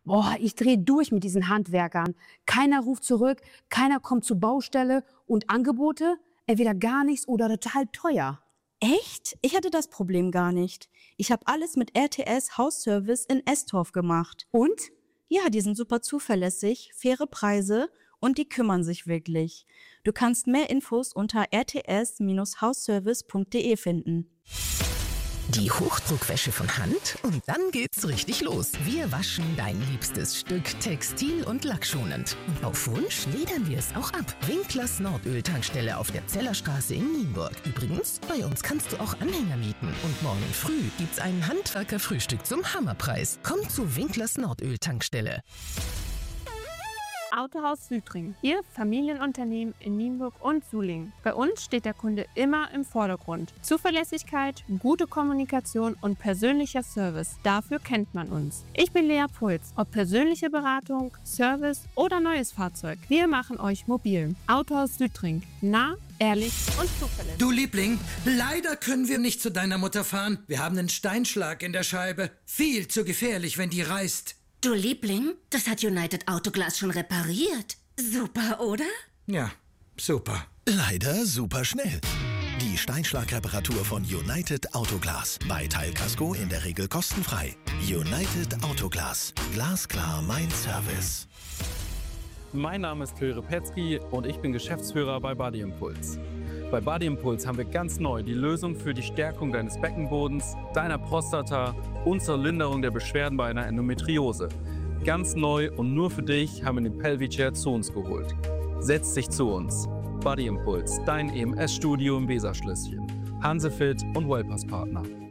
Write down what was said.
Boah, ich drehe durch mit diesen Handwerkern. Keiner ruft zurück, keiner kommt zur Baustelle und Angebote? Entweder gar nichts oder total teuer. Echt? Ich hatte das Problem gar nicht. Ich habe alles mit RTS Hausservice in Estorf gemacht. Und? Ja, die sind super zuverlässig, faire Preise und die kümmern sich wirklich. Du kannst mehr Infos unter rts-hausservice.de finden. Die Hochdruckwäsche von Hand und dann geht's richtig los. Wir waschen dein liebstes Stück textil- und lackschonend. Und auf Wunsch ledern wir es auch ab. Winklers Nordöl-Tankstelle auf der Zellerstraße in Nienburg. Übrigens, bei uns kannst du auch Anhänger mieten. Und morgen früh gibt's ein Handwerkerfrühstück zum Hammerpreis. Komm zu Winklers Nordöl-Tankstelle. Autohaus Südring. Ihr Familienunternehmen in Nienburg und Sulingen. Bei uns steht der Kunde immer im Vordergrund. Zuverlässigkeit, gute Kommunikation und persönlicher Service. Dafür kennt man uns. Ich bin Lea Puls. Ob persönliche Beratung, Service oder neues Fahrzeug. Wir machen euch mobil. Autohaus Südring. Nah, ehrlich und zuverlässig. Du Liebling, leider können wir nicht zu deiner Mutter fahren. Wir haben einen Steinschlag in der Scheibe. Viel zu gefährlich, wenn die reißt. Du Liebling, das hat United Autoglas schon repariert. Super, oder? Ja, super. Leider super schnell. Die Steinschlagreparatur von United Autoglas. Bei Teilkasko in der Regel kostenfrei. United Autoglas. Glasklar mein Service. Mein Name ist Till Repetzky und ich bin Geschäftsführer bei Body Impulse. Bei Body Impulse haben wir ganz neu die Lösung für die Stärkung deines Beckenbodens, deiner Prostata und zur Linderung der Beschwerden bei einer Endometriose. Ganz neu und nur für dich haben wir den Pelvichair zu uns geholt. Setz dich zu uns. Body Impulse, dein EMS-Studio im Weserschlösschen. Hansefit und Wellpass-Partner.